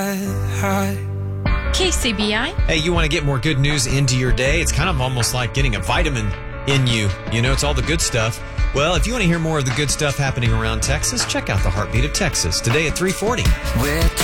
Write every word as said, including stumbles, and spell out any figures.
K C B I. Hey, you want to get more good news into your day? It's kind of almost like getting a vitamin in you. You know, it's all the good stuff. Well, if you want to hear more of the good stuff happening around Texas, check out the Heartbeat of Texas today at three forty. With